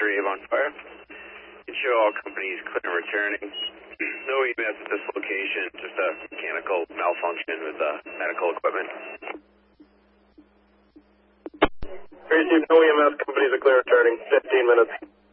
3 Avon Fire. It show all companies clear and returning. No EMS at this location, just a mechanical malfunction with medical equipment. Received no EMS, companies are clear returning, 15 minutes.